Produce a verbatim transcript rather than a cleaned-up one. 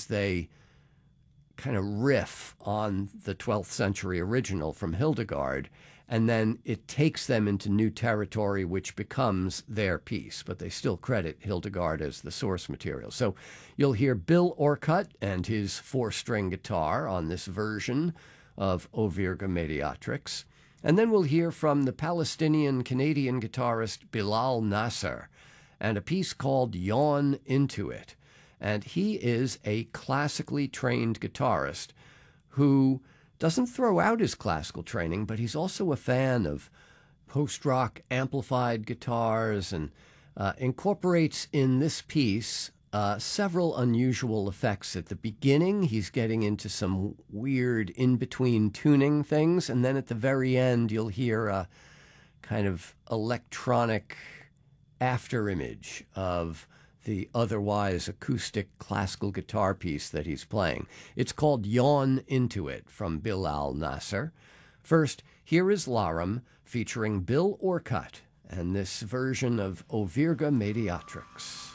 as they kind of riff on the twelfth century original from Hildegard, and then it takes them into new territory, which becomes their piece, but they still credit Hildegard as the source material. So you'll hear Bill Orcutt and his four-string guitar on this version of O Virga Mediatrix. And then we'll hear from the Palestinian-Canadian guitarist Bilal Nasser and a piece called Yawn Into It. And he is a classically trained guitarist who doesn't throw out his classical training, but he's also a fan of post-rock amplified guitars and uh, incorporates in this piece uh, several unusual effects. At the beginning, he's getting into some weird in-between tuning things, and then at the very end, you'll hear a kind of electronic afterimage of the otherwise acoustic classical guitar piece that he's playing. It's called Yawn Into It from Bilal Nasser. First, here is Larum featuring Bill Orcutt and this version of O Virga Mediatrix.